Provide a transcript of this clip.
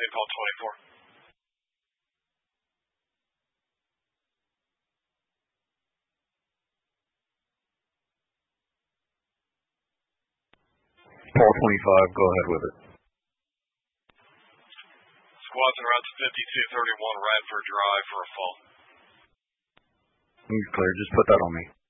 call 24. Paul 25, go ahead with it. Squad's en route to 5231 Radford Drive for a fall. He's clear. Just put that on me.